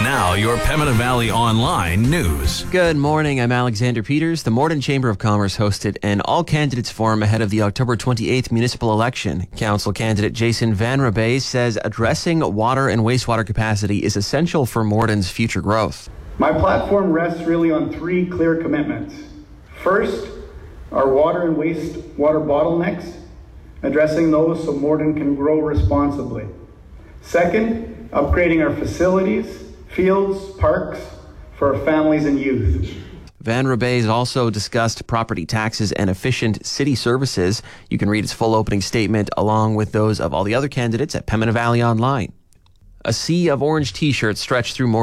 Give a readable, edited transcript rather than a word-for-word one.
Now, your Pembina Valley Online news. Good morning, I'm Alexander Peters. The Morden Chamber of Commerce hosted an all-candidates forum ahead of the October 28th municipal election. Council candidate Jason Van Rabe says addressing water and wastewater capacity is essential for Morden's future growth. My platform rests really on three clear commitments. First, our water and wastewater bottlenecks, addressing those so Morden can grow responsibly. Second, upgrading our facilities, fields, parks for our families and youth. Van Rabe also discussed property taxes and efficient city services. You can read his full opening statement along with those of all the other candidates at Pembina Valley Online. A sea of orange t-shirts stretched through Morden